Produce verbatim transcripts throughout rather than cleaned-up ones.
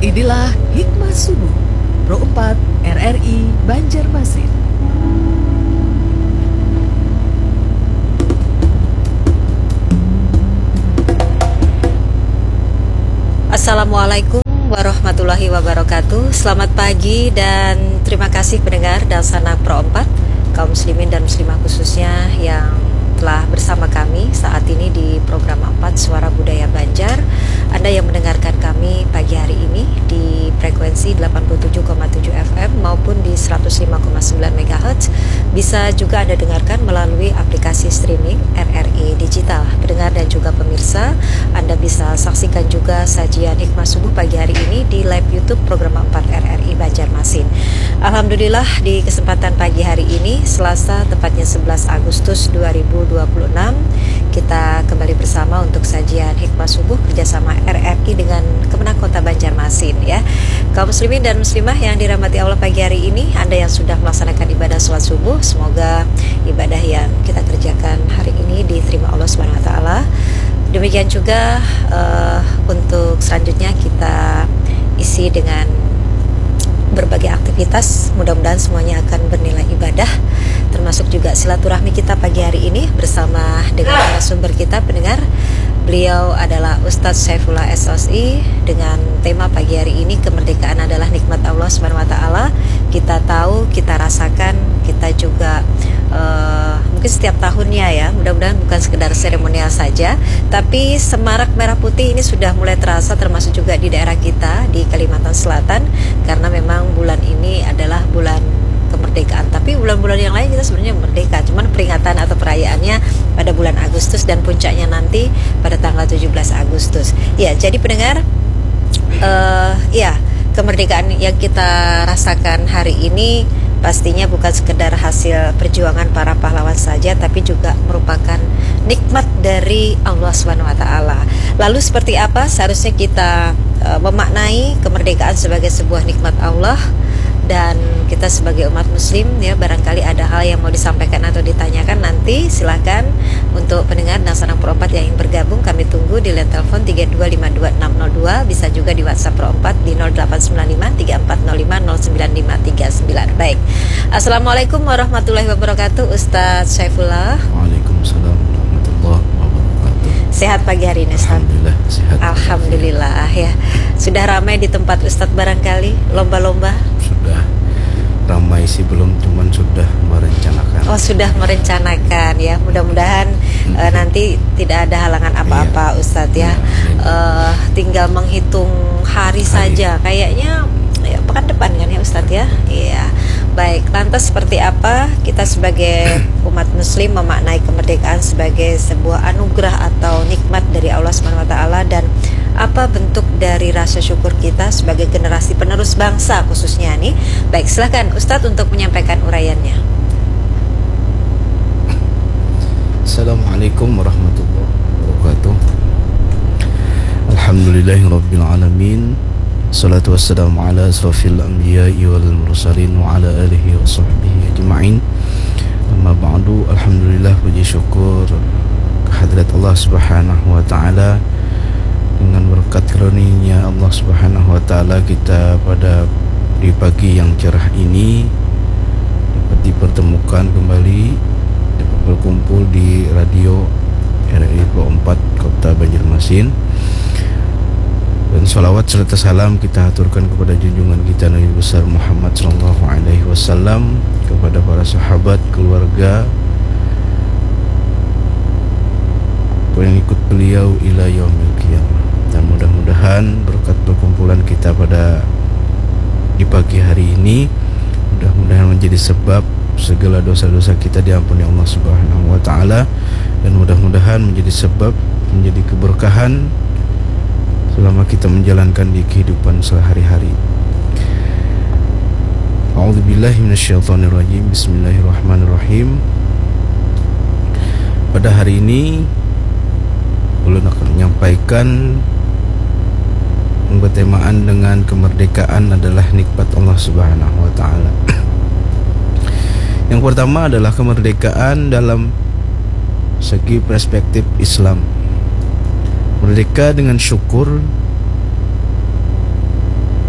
Inilah Hikmah Subuh Pro empat R R I Banjarmasin. Assalamualaikum warahmatullahi wabarakatuh. Selamat pagi dan terima kasih pendengar Dalsana Pro empat, kaum muslimin dan muslimah khususnya yang telah bersama kami saat ini di program empat Suara Budaya Banjar. Anda yang mendengarkan kami pagi hari ini di frekuensi delapan puluh tujuh koma tujuh F M maupun di seratus lima koma sembilan megahertz, bisa juga Anda dengarkan melalui aplikasi streaming R R I Digital. Pendengar dan juga pemirsa, Anda bisa saksikan juga sajian Hikmah Subuh pagi hari ini di live YouTube program empat R R I Banjarmasin. Alhamdulillah, di kesempatan pagi hari ini Selasa tepatnya sebelas Agustus dua ribu dua puluh enam, kita kembali bersama untuk sajian Hikmah Subuh kerjasama R R I dengan Kemenang Kota Banjarmasin ya. Kaum muslimin dan muslimah yang dirahmati Allah, pagi hari ini Anda yang sudah melaksanakan ibadah sholat subuh, semoga ibadah yang kita kerjakan hari ini diterima Allah subhanahu wa taala. Demikian juga uh, untuk selanjutnya kita isi dengan berbagai aktivitas, mudah-mudahan semuanya akan bernilai ibadah, termasuk juga silaturahmi kita pagi hari ini bersama dengan narasumber kita pendengar. Beliau adalah Ustadz Saifullah S S I dengan tema pagi hari ini, kemerdekaan adalah nikmat Allah subhanahu wa taala. Kita tahu, kita rasakan, kita juga uh, mungkin setiap tahunnya ya, mudah-mudahan bukan sekedar seremonial saja, tapi semarak merah putih ini sudah mulai terasa, termasuk juga di daerah kita di Kalimantan Selatan, karena memang bulan ini adalah bulan kemerdekaan. Tapi bulan-bulan yang lain kita sebenarnya merdeka, cuman peringatan atau perayaannya pada bulan Agustus dan puncaknya nanti pada tanggal tujuh belas Agustus. Ya, jadi pendengar, uh, ya kemerdekaan yang kita rasakan hari ini pastinya bukan sekedar hasil perjuangan para pahlawan saja, tapi juga merupakan nikmat dari Allah subhanahu wa taala. Lalu seperti apa seharusnya kita uh, memaknai kemerdekaan sebagai sebuah nikmat Allah? Dan kita sebagai umat muslim ya, barangkali ada hal yang mau disampaikan atau ditanyakan, nanti silakan untuk pendengar Dalsana Pro empat yang ingin bergabung, kami tunggu di line telepon tiga dua lima dua enam nol dua, bisa juga di WhatsApp Pro empat di nol delapan sembilan lima tiga empat nol lima nol sembilan lima tiga sembilan. Baik. Assalamualaikum warahmatullahi wabarakatuh, Ustadz Saifullah. Waalaikumsalam warahmatullahi wabarakatuh. Sehat pagi hari ini, Ustadz? Alhamdulillah sehat. Alhamdulillah ya. Sudah ramai di tempat Ustadz barangkali, lomba-lomba? Sudah ramai sih belum, cuman sudah merencanakan. Oh, sudah merencanakan ya. Mudah-mudahan hmm. uh, nanti tidak ada halangan apa-apa, iya, Ustadz ya. Iya, uh, tinggal menghitung hari, hari saja. Kayaknya ya, pekan depan kan ya Ustadz ya. Iya. Baik, lantas seperti apa kita sebagai umat muslim memaknai kemerdekaan sebagai sebuah anugerah atau nikmat dari Allah subhanahu wa taala, dan apa bentuk dari rasa syukur kita sebagai generasi penerus bangsa khususnya nih. Baik, silakan Ustadz untuk menyampaikan uraiannya. Assalamualaikum warahmatullahi wabarakatuh. Alhamdulillahirabbil alamin. Salatu wassalamu ala asrafil anbiya'i wal mursalin wa ala alihi wa sahbihi ajma'in. Amma ba'du, alhamdulillah, puji syukur kehadirat Allah subhanahu wa ta'ala. Dengan berkat karunia Allah subhanahu wa ta'ala, kita pada di pagi yang cerah ini dapat dipertemukan kembali, dapat berkumpul di radio R R I Pro empat Kota Banjarmasin. Dan salawat serta salam kita aturkan kepada junjungan kita Nabi besar Muhammad sallallahu alaihi wasallam, kepada para sahabat, keluarga yang ikut beliau ila yaumil qiyamah. Dan mudah-mudahan berkat perkumpulan kita pada di pagi hari ini, mudah-mudahan menjadi sebab segala dosa-dosa kita diampuni Allah subhanahu wa ta'ala, dan mudah-mudahan menjadi sebab, menjadi keberkahan selama kita menjalankan di kehidupan sehari-hari. A'udzubillahi minasyaitonirrajim. Bismillahirrahmanirrahim. Pada hari ini ulun akan menyampaikan bertemaan dengan kemerdekaan adalah nikmat Allah subhanahu wa ta'ala. Yang pertama adalah kemerdekaan dalam segi perspektif Islam. Merdeka dengan syukur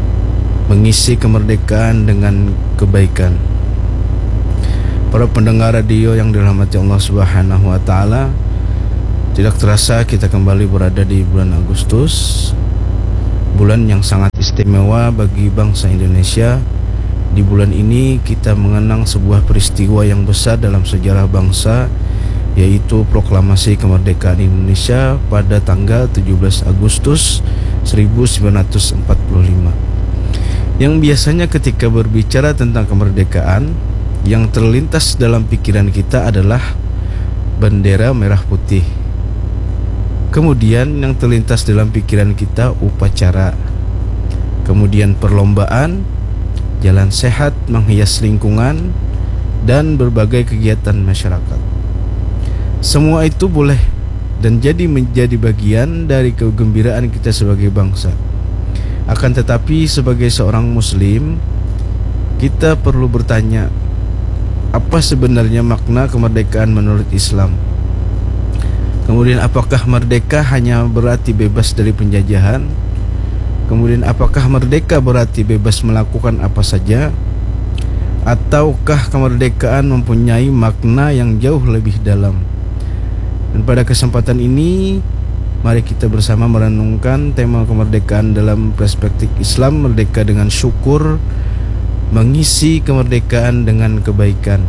mengisi kemerdekaan dengan kebaikan. Para pendengar radio yang dirahmati Allah Subhanahu wa taala, tidak terasa kita kembali berada di bulan Agustus, bulan yang sangat istimewa bagi bangsa Indonesia. Di bulan ini kita mengenang sebuah peristiwa yang besar dalam sejarah bangsa, yaitu proklamasi kemerdekaan Indonesia pada tanggal tujuh belas Agustus seribu sembilan ratus empat puluh lima. Yang biasanya ketika berbicara tentang kemerdekaan, yang terlintas dalam pikiran kita adalah bendera merah putih. Kemudian yang terlintas dalam pikiran kita upacara. Kemudian perlombaan, jalan sehat menghias lingkungan, dan berbagai kegiatan masyarakat. Semua itu boleh dan jadi menjadi bagian dari kegembiraan kita sebagai bangsa. Akan tetapi sebagai seorang muslim, kita perlu bertanya, apa sebenarnya makna kemerdekaan menurut Islam? Kemudian apakah merdeka hanya berarti bebas dari penjajahan? Kemudian apakah merdeka berarti bebas melakukan apa saja? Ataukah kemerdekaan mempunyai makna yang jauh lebih dalam? Dan pada kesempatan ini, mari kita bersama merenungkan tema kemerdekaan dalam perspektif Islam, merdeka dengan syukur, mengisi kemerdekaan dengan kebaikan.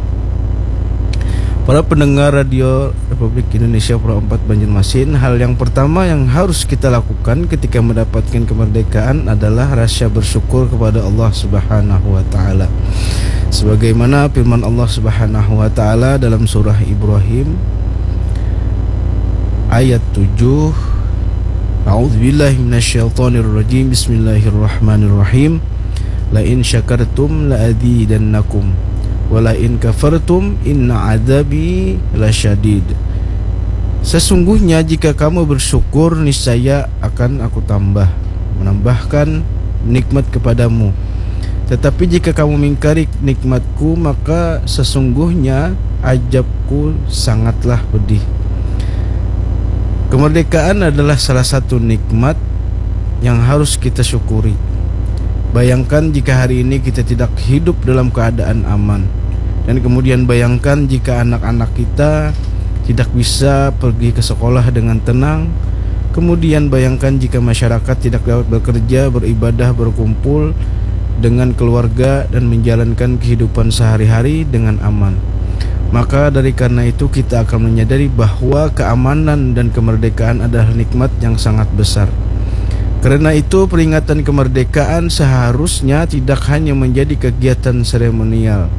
Para pendengar radio Republik Indonesia Pro empat Banjarmasin, hal yang pertama yang harus kita lakukan ketika mendapatkan kemerdekaan adalah rasa bersyukur kepada Allah Subhanahu wa taala. Sebagaimana firman Allah Subhanahu wa taala dalam surah Ibrahim ayat tujuh, A'udzubillahi minasyaitonirrajim, Bismillahirrahmanirrahim. La in syakartum la azidannakum wa la in kafartum inna adzabi lasyadid. Sesungguhnya jika kamu bersyukur, niscaya akan aku tambah, menambahkan nikmat kepadamu. Tetapi jika kamu mengingkari nikmatku, maka sesungguhnya azabku sangatlah pedih. Kemerdekaan adalah salah satu nikmat yang harus kita syukuri. Bayangkan jika hari ini kita tidak hidup dalam keadaan aman, dan kemudian bayangkan jika anak-anak kita tidak bisa pergi ke sekolah dengan tenang. Kemudian bayangkan jika masyarakat tidak dapat bekerja, beribadah, berkumpul dengan keluarga dan menjalankan kehidupan sehari-hari dengan aman. Maka dari karena itu kita akan menyadari bahwa keamanan dan kemerdekaan adalah nikmat yang sangat besar. Karena itu peringatan kemerdekaan seharusnya tidak hanya menjadi kegiatan seremonial.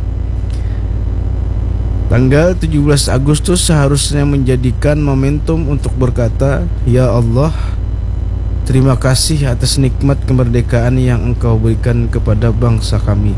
Tanggal tujuh belas Agustus seharusnya menjadikan momentum untuk berkata, Ya Allah, terima kasih atas nikmat kemerdekaan yang Engkau berikan kepada bangsa kami.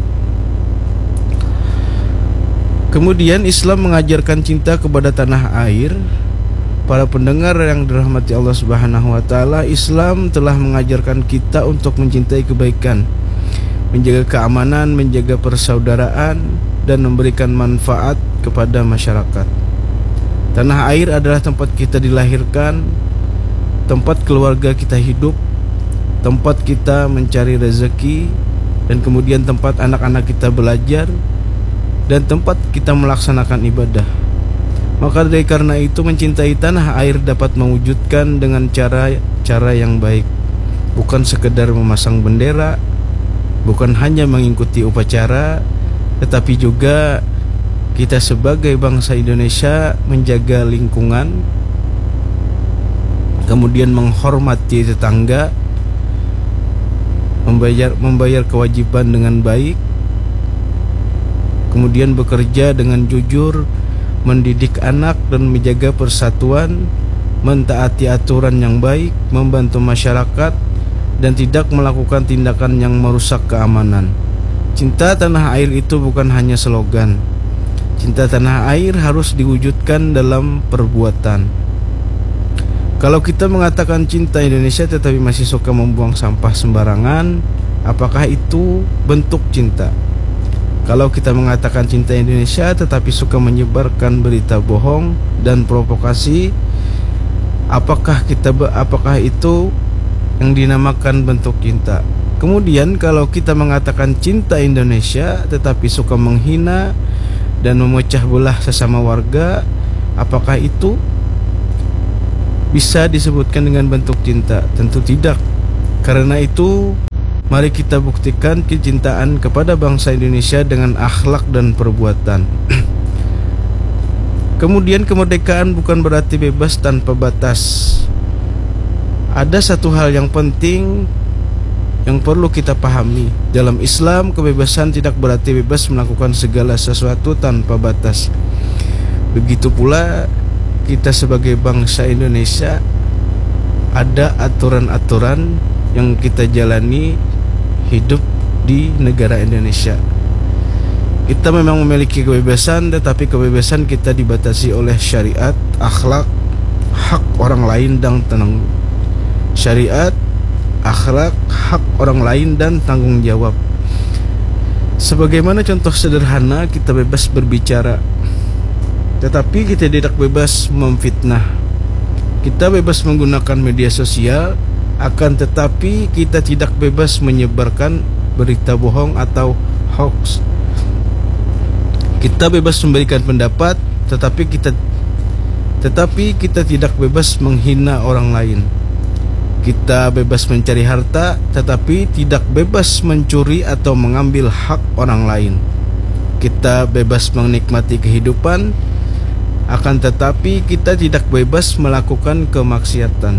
Kemudian Islam mengajarkan cinta kepada tanah air. Para pendengar yang dirahmati Allah Subhanahu wa taala, Islam telah mengajarkan kita untuk mencintai kebaikan, menjaga keamanan, menjaga persaudaraan, dan memberikan manfaat kepada masyarakat. Tanah air adalah tempat kita dilahirkan, tempat keluarga kita hidup, tempat kita mencari rezeki, dan kemudian tempat anak-anak kita belajar, dan tempat kita melaksanakan ibadah. Maka dari karena itu mencintai tanah air dapat mewujudkan dengan cara-cara yang baik, bukan sekedar memasang bendera, bukan hanya mengikuti upacara, tetapi juga kita sebagai bangsa Indonesia menjaga lingkungan, kemudian menghormati tetangga, membayar membayar kewajiban dengan baik, kemudian bekerja dengan jujur, mendidik anak dan menjaga persatuan, mentaati aturan yang baik, membantu masyarakat, dan tidak melakukan tindakan yang merusak keamanan. Cinta tanah air itu bukan hanya slogan. Cinta tanah air harus diwujudkan dalam perbuatan. Kalau kita mengatakan cinta Indonesia tetapi masih suka membuang sampah sembarangan, apakah itu bentuk cinta? Kalau kita mengatakan cinta Indonesia tetapi suka menyebarkan berita bohong dan provokasi, apakah kita apakah itu yang dinamakan bentuk cinta? Kemudian kalau kita mengatakan cinta Indonesia tetapi suka menghina dan memecah belah sesama warga, apakah itu bisa disebutkan dengan bentuk cinta? Tentu tidak. Karena itu, mari kita buktikan kecintaan kepada bangsa Indonesia dengan akhlak dan perbuatan. Kemudian kemerdekaan bukan berarti bebas tanpa batas. Ada satu hal yang penting yang perlu kita pahami. Dalam Islam, kebebasan tidak berarti bebas melakukan segala sesuatu tanpa batas. Begitu pula kita sebagai bangsa Indonesia, ada aturan-aturan yang kita jalani hidup di negara Indonesia. Kita memang memiliki kebebasan, tetapi kebebasan kita dibatasi oleh syariat, akhlak, hak orang lain dan tanggung syariat, akhlak, hak orang lain dan tanggung jawab. Sebagaimana contoh sederhana, kita bebas berbicara, tetapi kita tidak bebas memfitnah. Kita bebas menggunakan media sosial, akan tetapi kita tidak bebas menyebarkan berita bohong atau hoax. Kita bebas memberikan pendapat, tetapi kita tetapi kita tidak bebas menghina orang lain. Kita bebas mencari harta, tetapi tidak bebas mencuri atau mengambil hak orang lain. Kita bebas menikmati kehidupan, akan tetapi kita tidak bebas melakukan kemaksiatan.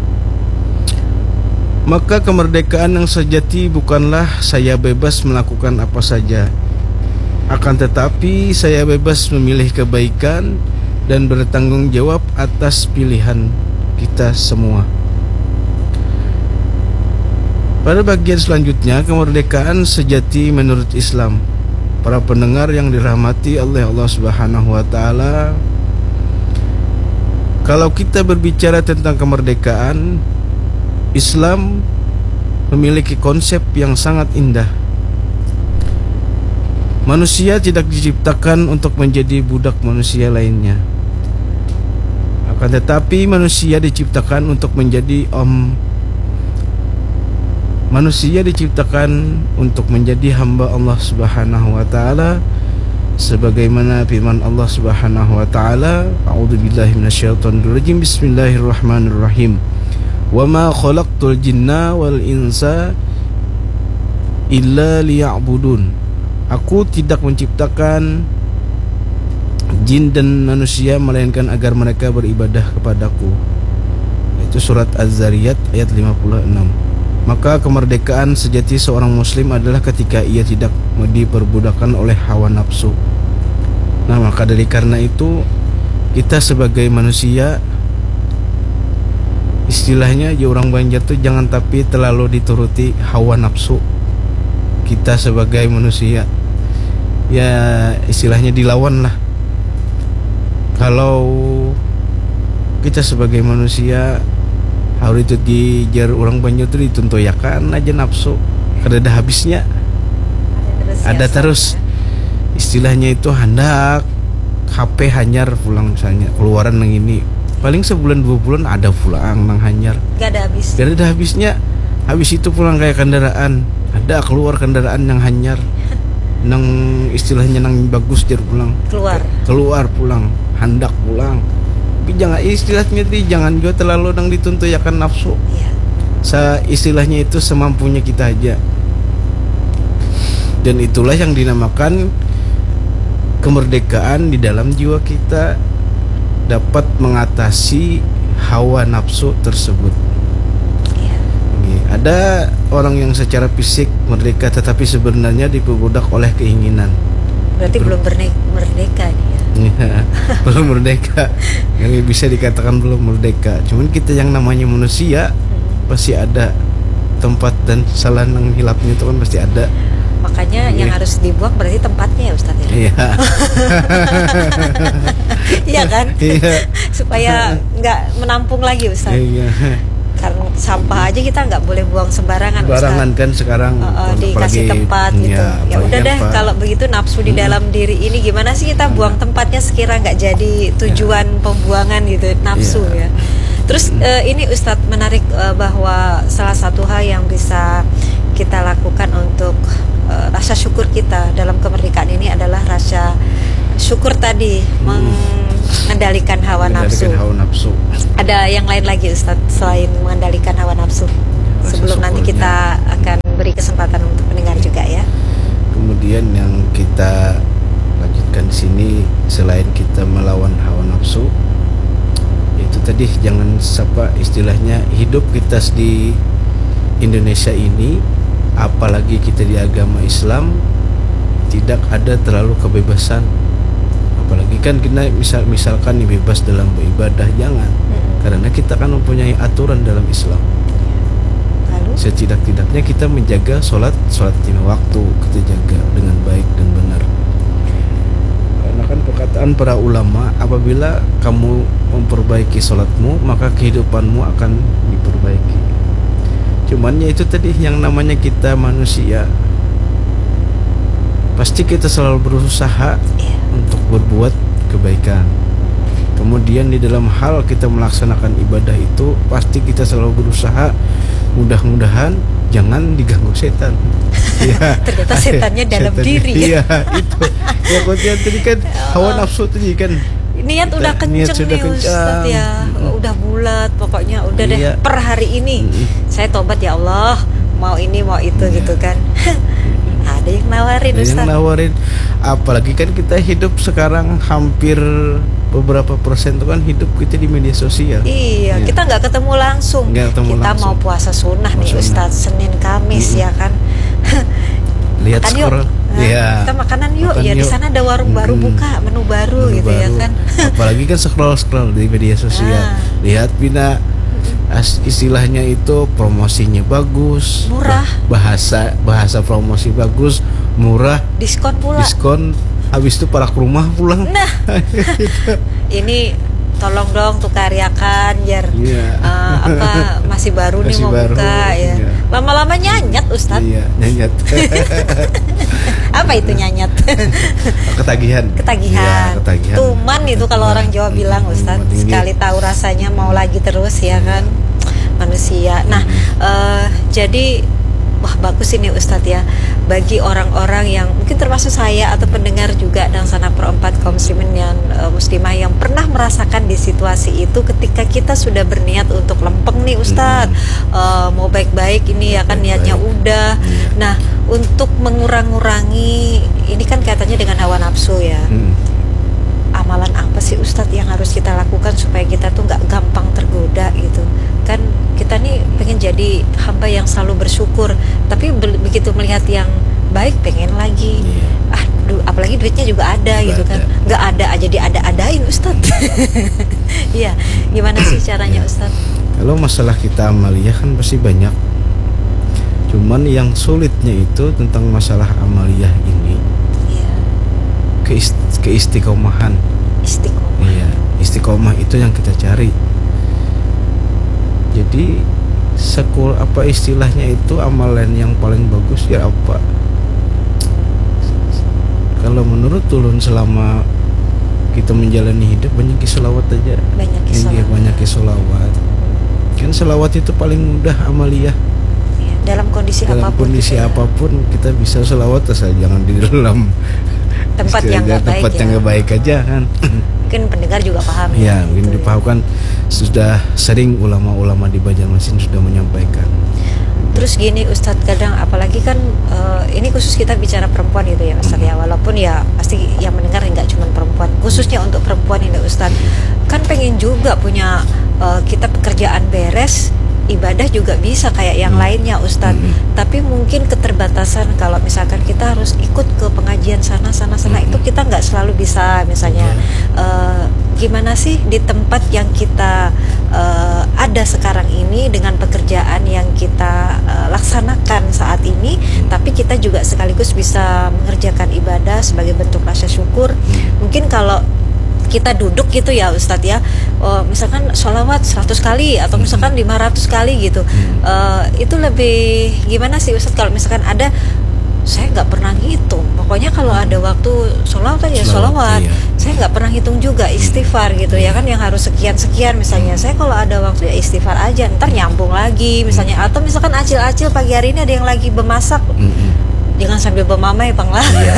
Maka kemerdekaan yang sejati bukanlah saya bebas melakukan apa saja, akan tetapi saya bebas memilih kebaikan dan bertanggung jawab atas pilihan kita semua. Pada bagian selanjutnya, kemerdekaan sejati menurut Islam. Para pendengar yang dirahmati oleh Allah Subhanahu wa taala, kalau kita berbicara tentang kemerdekaan, Islam memiliki konsep yang sangat indah. Manusia tidak diciptakan untuk menjadi budak manusia lainnya, akan tetapi manusia diciptakan untuk menjadi om Manusia diciptakan untuk menjadi hamba Allah Subhanahu wa taala, sebagaimana firman Allah Subhanahu wa taala, a'udzubillahi minasyaitonir rajim, bismillahirrahmanirrahim. Wa ma khalaqtul jinna wal insa illa liya'budun. Aku tidak menciptakan jin dan manusia melainkan agar mereka beribadah kepadaku. Itu surat Az-Zariyat ayat lima puluh enam. Maka kemerdekaan sejati seorang muslim adalah ketika ia tidak diperbudakan oleh hawa nafsu. Nah, maka dari karena itu, kita sebagai manusia, istilahnya di orang Banjar tuh jangan tapi terlalu dituruti hawa nafsu. Kita sebagai manusia, ya istilahnya dilawan lah. Kalau kita sebagai manusia hari itu dijar orang Banjar itu dituntoyakan aja nafsu, kada ada habisnya, ada terus, ya. Istilahnya itu hendak H P hanyar pulang, misalnya keluaran nang ini paling sebulan dua bulan ada pulang nang hanyar, gak ada habis, gak ada habisnya. Habis itu pulang kayak kendaraan, ada keluar kendaraan yang hanyar, nang istilahnya nang bagus jar pulang, keluar keluar pulang, hendak pulang. Tapi jangan istilahnya di jangan juga terlalu nang dituntut ya kan nafsu. Iya. Sa istilahnya itu semampunya kita aja. Dan itulah yang dinamakan kemerdekaan di dalam jiwa kita, dapat mengatasi hawa nafsu tersebut. Iya. Ada orang yang secara fisik merdeka tetapi sebenarnya diperbudak oleh keinginan. Berarti Ber- belum berne- merdeka nih ya. Belum merdeka, yang bisa dikatakan belum merdeka. Cuman kita yang namanya manusia, hmm. pasti ada tempat dan salah nang hilapnya itu kan pasti ada. Makanya yang harus dibuang berarti tempatnya ya Ustaz ya. Iya. Iya kan? Iya. Supaya nggak menampung lagi Ustaz. Iya. Karena sampah aja kita nggak boleh buang sembarangan. Sembarangan kan sekarang. Uh, uh, dikasih tempat gitu. Ya, ya udah deh apa. Kalau begitu nafsu di dalam hmm. diri ini gimana sih kita buang tempatnya sekira nggak jadi tujuan ya. Pembuangan gitu nafsu ya. ya. Terus uh, ini Ustadz menarik uh, bahwa salah satu hal yang bisa kita rasa syukur kita dalam kemerdekaan ini adalah rasa syukur tadi, hmm. mengendalikan hawa mengendalikan nafsu. hawa nafsu. Ada yang lain lagi Ustadz selain mengendalikan hawa nafsu? Rasa Sebelum syukurnya. nanti kita akan beri kesempatan untuk mendengar juga ya. Kemudian yang kita lanjutkan di sini, selain kita melawan hawa nafsu, itu tadi jangan apa istilahnya, hidup kita di Indonesia ini, apalagi kita di agama Islam, tidak ada terlalu kebebasan. Apalagi kan kita misal misalkan nih bebas dalam beribadah, jangan, hmm. karena kita kan mempunyai aturan dalam Islam. Lalu setidak-tidaknya kita menjaga sholat sholat lima waktu, kita jaga dengan baik dan benar. Karena kan perkataan para ulama, apabila kamu memperbaiki sholatmu, maka kehidupanmu akan diperbaiki. Cuman ya itu tadi, yang namanya kita manusia, pasti kita selalu berusaha yeah. untuk berbuat kebaikan. Kemudian di dalam hal kita melaksanakan ibadah itu, pasti kita selalu berusaha mudah-mudahan jangan diganggu setan. Ya, ternyata setannya dalam setan, diri. Iya, itu. Ya konten tadi kan hawa nafsu tadi kan. Niat Kita, udah kenceng niat sudah nih kencang. Ustadz ya, mm. udah bulat, pokoknya udah Iya. deh per hari ini Mm. saya tobat ya Allah, mau ini mau itu Iya. gitu kan. Ada yang nawarin Ada Ustadz. yang nawarin, apalagi kan kita hidup sekarang hampir beberapa persen itu kan hidup kita di media sosial. Iya, Ya. kita nggak ketemu langsung. Nggak ketemu kita langsung. mau puasa sunnah Mau nih sunnah. Ustadz, Senin Kamis Mm-mm. ya kan. Lihat Makan yuk. scroll. Nah, Iya. kita makanan yuk. Makan Ya di yuk. sana ada warung baru Mm-mm. buka, menu baru Menu gitu ya baru. kan. Apalagi kan scroll scroll di media sosial. Ah. Lihat Bina, as- istilahnya itu promosinya bagus, Murah. bahasa bahasa promosi bagus, murah, Diskon pula. diskon. Habis itu para ke rumah pulang. Nah, ini tolong dong tukariakan biar Iya. uh, apa masih baru nih Masih mau baru, buka ya. iya. Lama-lama nyanyat Ustadz. Iya, nyanyat. Apa itu nyanyat? Ketagihan. Ketagihan. Iya, ketagihan. Tuman itu kalau orang Jawa bilang Ustadz. Tuman ini. Sekali tahu rasanya mau lagi terus ya kan manusia. Nah, uh, jadi wah bagus ini Ustadz ya, bagi orang-orang yang mungkin termasuk saya atau pendengar juga dan sana perempat kaum muslimin yang uh, muslimah yang pernah merasakan di situasi itu, ketika kita sudah berniat untuk lempeng nih Ustadz, hmm. uh, mau baik-baik ini ya kan, niatnya udah. Nah, untuk mengurangi ini kan kaitannya dengan hawa nafsu ya. Hmm. Amalan apa sih Ustadz yang harus kita lakukan supaya kita tuh nggak gampang tergoda gitu kan? Kita nih pengen jadi hamba yang selalu bersyukur, tapi be- begitu melihat yang baik pengen lagi. Yeah. Ah, du- apalagi duitnya juga ada juga gitu ada. Kan, nggak ada aja diada-adain Ustadz. Iya, gimana sih caranya Ustadz? Kalau masalah kita amaliyah kan pasti banyak. Cuman yang sulitnya itu tentang masalah amaliyah ini. Yeah. Keist- keistiqomahan. Istiqomah. Iya, istiqomah itu yang kita cari. Jadi sekul apa istilahnya itu, amalan yang paling bagus ya apa? Kalau menurut Tulun, selama kita menjalani hidup banyak selawat aja. Banyak Iya, banyak selawat. Kan selawat itu paling mudah amaliyah. Ya, dalam kondisi dalam apapun. kondisi gitu ya. apapun kita bisa selawat, asal jangan di dalam tempat yang nggak baik, tempat ya. yang nggak baik aja kan. Mungkin pendengar juga paham ya, ya. mungkin gitu. dipahamkan. Sudah sering ulama-ulama di Banjarmasin sudah menyampaikan. Terus gini Ustadz, kadang apalagi kan uh, ini khusus kita bicara perempuan gitu ya Ustadz ya, walaupun ya pasti yang mendengar nggak cuma perempuan, khususnya untuk perempuan ini Ustadz, kan pengen juga punya uh, kita pekerjaan beres, ibadah juga bisa kayak yang hmm. lainnya Ustadz, hmm. tapi mungkin keterbatasan kalau misalkan kita harus ikut ke pengajian sana sana sana hmm. itu kita nggak selalu bisa misalnya. Uh, gimana sih di tempat yang kita uh, ada sekarang ini dengan pekerjaan yang kita uh, laksanakan saat ini, tapi kita juga sekaligus bisa mengerjakan ibadah sebagai bentuk rasa syukur. Mungkin kalau kita duduk gitu ya Ustadz ya, oh, misalkan sholawat seratus kali atau misalkan lima ratus kali gitu, uh, itu lebih gimana sih Ustadz kalau misalkan ada, saya nggak pernah ngitung, pokoknya kalau ada waktu sholawat ya sholawat, iya. Saya nggak pernah hitung juga istighfar gitu ya kan, yang harus sekian-sekian misalnya, saya kalau ada waktu ya istighfar aja, ntar nyambung lagi misalnya, atau misalkan acil-acil pagi hari ini ada yang lagi bemasak, Jangan sambil bermamai Bang lah. Iya.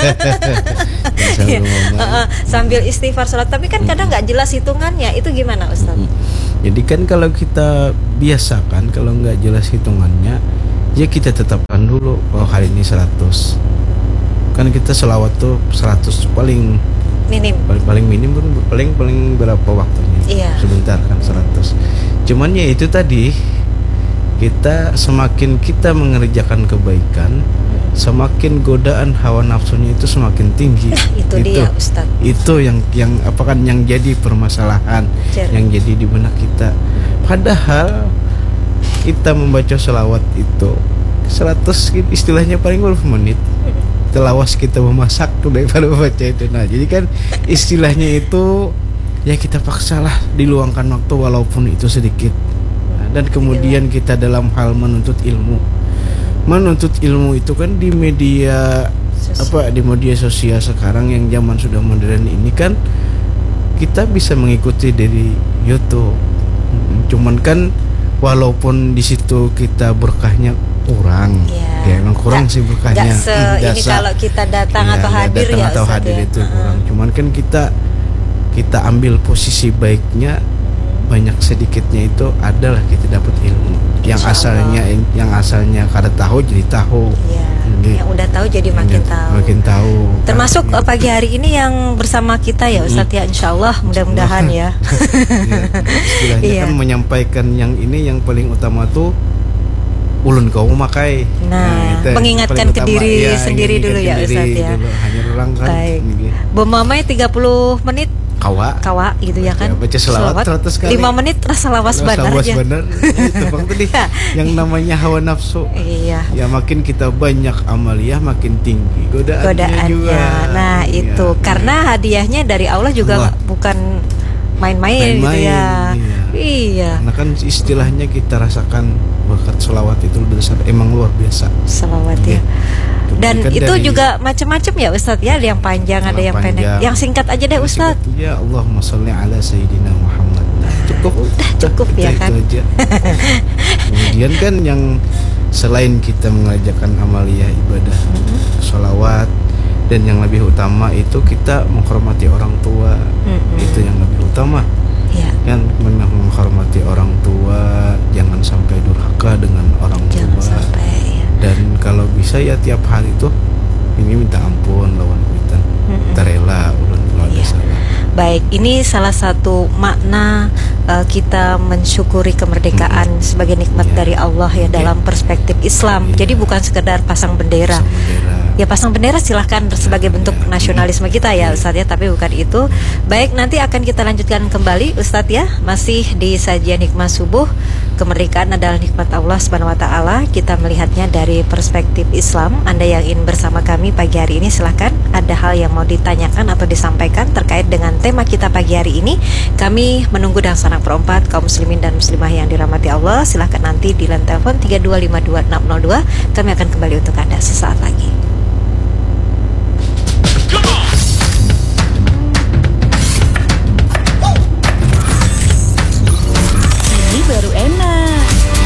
Jangan Iya. sambil bermamai. Heeh, sambil istighfar sholat. Tapi kan kadang nggak jelas hitungannya. Itu gimana Ustaz? Mm. Jadi kan kalau kita biasakan, kalau nggak jelas hitungannya, ya kita tetapkan dulu. Oh hari ini seratus. Kan kita selawat tuh seratus paling Minim. paling, paling minim pun paling paling berapa waktunya? Iya. Sebentar kan seratus. Cuman ya itu tadi, kita semakin kita mengerjakan kebaikan, semakin godaan hawa nafsunya itu semakin tinggi. Itu dia Ustaz. Itu yang yang apa kan yang jadi permasalahan, Cer. yang jadi di benak kita. Padahal kita membaca selawat itu seratus istilahnya paling berapa menit. Telawas kita memasak tuh daripada membaca itu. Nah jadi kan istilahnya itu ya kita paksalah diluangkan waktu walaupun itu sedikit. Nah, dan kemudian kita dalam hal menuntut ilmu, menuntut ilmu itu kan di media Sosial. apa di media sosial sekarang yang zaman sudah modern ini kan kita bisa mengikuti dari YouTube. Cuman kan walaupun di situ kita berkahnya kurang, Ya. ya emang kurang Nggak- sih berkahnya. nggak se Hmm, ini jasa. kalau kita datang Iya, atau nggak hadir datang ya atau Ustaz hadir ya. itu Heeh. kurang. Cuman kan kita kita ambil posisi baiknya, banyak sedikitnya itu adalah kita dapat ilmu. Yang Insya asalnya yang asalnya kada tahu jadi tahu. Iya. Gitu. Yang udah tahu jadi makin Yang tahu. Makin tahu. Termasuk Nah, eh, pagi hari ini yang bersama kita ya Ustadz ya, insya Allah mudah-mudahan ya. Iya, istilahnya Iya. kan menyampaikan yang ini yang paling utama tuh ulun kau memakai. Nah, itu yang mengingatkan paling ke utama. diri Iya, sendiri mengingatkan dulu ya, diri Ustadz ya. dulu. Hanya orang kan Baik. ini, Bomamai tiga puluh menit kawa kawa gitu ya kan. Baca selawat seratus kali. lima menit rasa lawas Rasa bandar was aja. bener. Itu Bang tadi yang namanya hawa nafsu. Iya. Ya makin kita banyak amaliyah makin tinggi godaannya, Godaannya. juga. Nah, Iya, itu iya. karena hadiahnya dari Allah juga Allah. bukan main-main gitu Main-main, ya. iya. Iya. Karena kan istilahnya kita rasakan berkat selawat itu besar, emang luar biasa. Selawat ya. Iya. Dan Kemudian itu dari- juga macam-macam ya Ustadz ya, ada yang panjang, ada yang pendek. panjang. Yang singkat aja deh Ustadz. Ya Allahumma sholli ala Sayyidina Muhammad. Nah, cukup udah cukup ya itu kan? aja. Kemudian kan yang selain kita mengerjakan amaliyah ibadah sholawat, dan yang lebih utama itu kita menghormati orang tua. Mm-mm. Itu yang lebih utama. Ya, Kan men- menghormati orang tua, jangan sampai durhaka dengan orang jangan tua. sampai ya. Dan kalau bisa ya tiap hari tuh ini minta ampun lawan kuitan. Mm-mm. Kita rela ulun kalau ada Iya. salah. Baik, ini salah satu makna uh, kita mensyukuri kemerdekaan sebagai nikmat Iya. dari Allah ya, Iya. dalam perspektif Islam. Iya. Jadi bukan sekedar pasang bendera. Pasang bendera. Ya pasang bendera silahkan sebagai bentuk Iya. nasionalisme kita ya Iya. Ustadz ya, tapi bukan itu. Baik, nanti akan kita lanjutkan kembali Ustadz ya, masih di sajian hikmah subuh. Kemerdekaan adalah nikmat Allah Subhanahu wa taala. Kita melihatnya dari perspektif Islam. Anda yang ingin bersama kami pagi hari ini silahkan, ada hal yang mau ditanyakan atau disampaikan terkait dengan tema kita pagi hari ini. Kami menunggu dan sanak perempat kaum muslimin dan muslimah yang dirahmati Allah. Silahkan nanti di line telepon tiga dua lima dua enam nol dua. Kami akan kembali untuk Anda sesaat lagi.